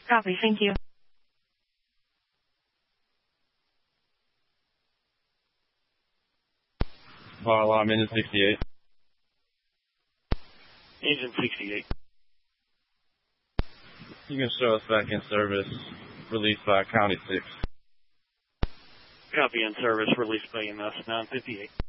Copy, thank you. I'm Engine 68. Engine 68. You can show us back in service, released by County 6. Copy in service, released by EMS 958.